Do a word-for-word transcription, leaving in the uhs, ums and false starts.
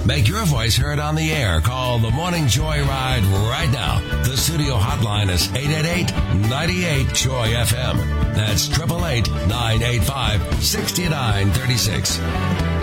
Make your voice heard on the air. Call the Morning Joy Ride right now. The studio hotline is eight eight eight, nine eight, joy F M. That's eight eight eight, nine eight five, six nine three six.